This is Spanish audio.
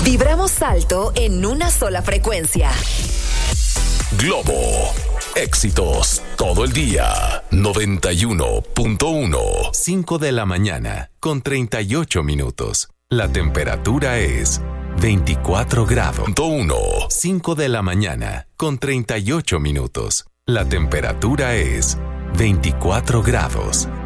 Vibramos alto en una sola frecuencia. Globo. Éxitos todo el día. 91.1. 5 de la mañana con 38 minutos. La temperatura es 24 grados. 1. 5 de la mañana con 38 minutos. La temperatura es 24 grados.